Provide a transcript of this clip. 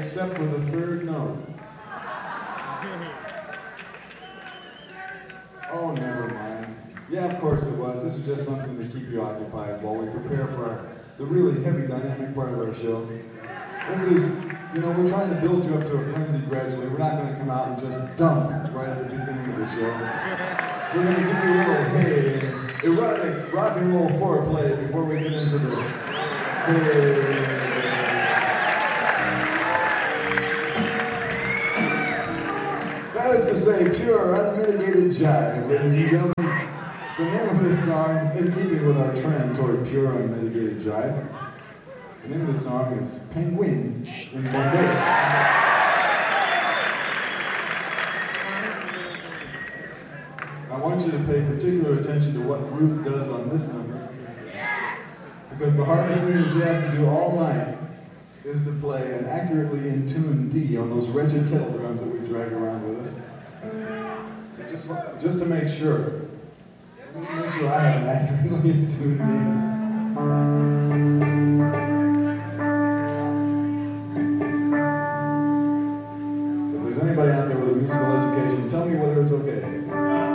except for the third note. Oh, never mind. Yeah, of course it was. This is just something to keep you occupied while we prepare for the really heavy dynamic part of our show. This is, we're trying to build you up to a frenzy gradually. We're not going to come out and just dump right at the beginning of the show. We're going to give you a little hey, erotic rock and roll foreplay before we get into the hey. That is to say, pure, unmitigated jive, ladies and gentlemen. The name of this song, in keeping with our trend toward pure, unmitigated jive, the name of the song is Penguin in Bombay. I want you to pay particular attention to what Ruth does on this number, because the hardest thing that she has to do all night is to play an accurately in tune D on those wretched kettle drums that we drag around with us. Just to make sure. Make sure I have an accurately in tune D.